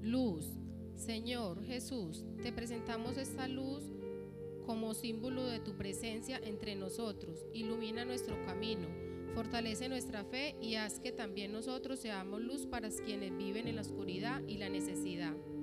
Luz. Señor Jesús, te presentamos esta luz como símbolo de tu presencia entre nosotros. Ilumina nuestro camino, fortalece nuestra fe y haz que también nosotros seamos luz para quienes viven en la oscuridad y la necesidad.